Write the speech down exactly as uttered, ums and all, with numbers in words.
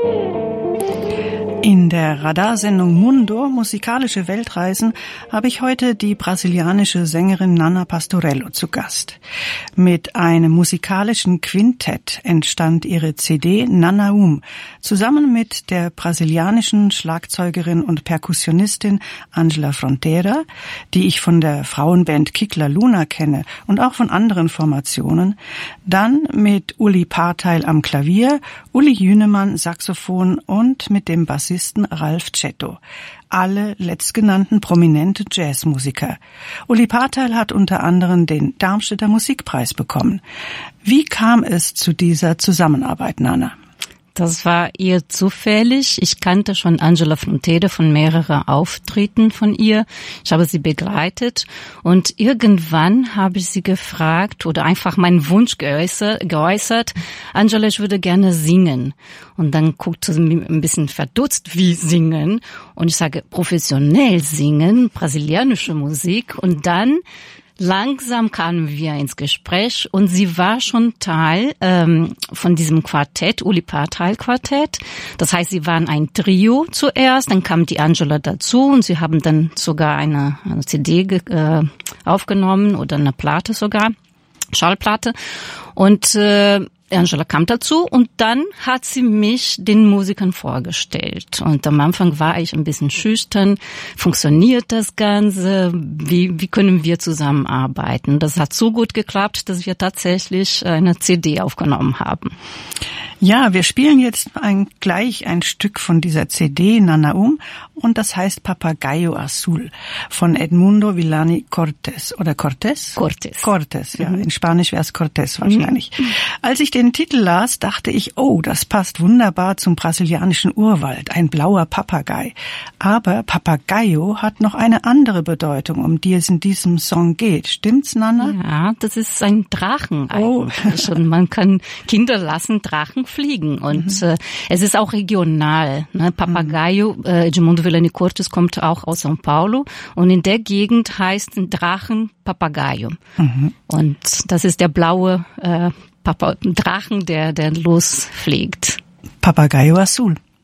In der Radarsendung Mundo, musikalische Weltreisen, habe ich heute die brasilianische Sängerin Nana Pastorello zu Gast. Mit einem musikalischen Quintett entstand ihre C D Nanaum, zusammen mit der brasilianischen Schlagzeugerin und Perkussionistin Angela Fronteira, die ich von der Frauenband Kikla Luna kenne und auch von anderen Formationen, dann mit Uli Parteil am Klavier, Uli Jünemann Saxophon und mit dem Bassisten Ralf Cetto. Alle letztgenannten prominente Jazzmusiker. Uli Parteil hat unter anderem den Darmstädter Musikpreis bekommen. Wie kam es zu dieser Zusammenarbeit, Nana? Das war eher zufällig. Ich kannte schon Angela Fronteira von mehreren Auftritten von ihr. Ich habe sie begleitet und irgendwann habe ich sie gefragt oder einfach meinen Wunsch geäußert, geäußert. Angela, ich würde gerne singen. Und dann guckte sie mir ein bisschen verdutzt, wie singen. Und ich sage, professionell singen, brasilianische Musik. Und dann langsam kamen wir ins Gespräch und sie war schon Teil ähm, von diesem Quartett, Uli Parteil Quartett. Das heißt, sie waren ein Trio zuerst, dann kam die Angela dazu und sie haben dann sogar eine, eine C D äh, aufgenommen oder eine Platte sogar, Schallplatte. Und äh, Angela kam dazu und dann hat sie mich den Musikern vorgestellt. Und am Anfang war ich ein bisschen schüchtern. Funktioniert das Ganze? Wie, wie können wir zusammenarbeiten? Das hat so gut geklappt, dass wir tatsächlich eine C D aufgenommen haben. Ja, wir spielen jetzt ein, gleich ein Stück von dieser C D, Nanaum, und das heißt Papagayo Azul von Edmundo Villani Cortés. Oder Cortés? Cortés. Cortés, ja. Mhm. In Spanisch wäre es Cortés wahrscheinlich. Mhm. Als ich den Titel las, dachte ich, oh, das passt wunderbar zum brasilianischen Urwald, ein blauer Papagei. Aber Papagayo hat noch eine andere Bedeutung, um die es in diesem Song geht. Stimmt's, Nana? Ja, das ist ein Drachen eigentlich. Oh. Und man kann Kinder lassen Drachen fliegen. Und mhm. äh, es ist auch regional. Ne? Papagayo, mhm. äh, Edmundo Villani Cortés kommt auch aus São Paulo. Und in der Gegend heißt ein Drachen Papagayo. Mhm. Und das ist der blaue äh, Papa- Drachen, der, der losfliegt. Papagayo Azul.